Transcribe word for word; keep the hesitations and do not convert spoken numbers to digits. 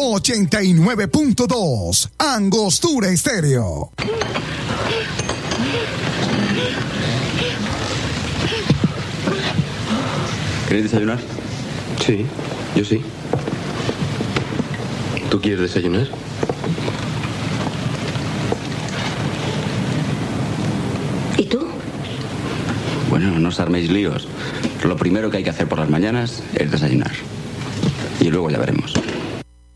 ochenta y nueve punto dos, Angostura Estéreo. ¿Queréis desayunar? Sí, yo sí. ¿Tú quieres desayunar? ¿Y tú? Bueno, no os arméis líos. Lo primero que hay que hacer por las mañanas es desayunar. Y luego ya veremos.